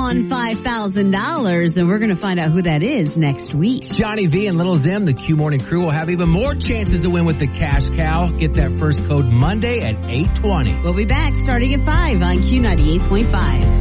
won $5,000, and we're going to find out who that is next week. Johnny V and Little Zim, the Q Morning Crew, will have even more chances to win with the Cash Cow. Get that first code Monday at 8:20. We'll be back starting at 5 on Q98.5.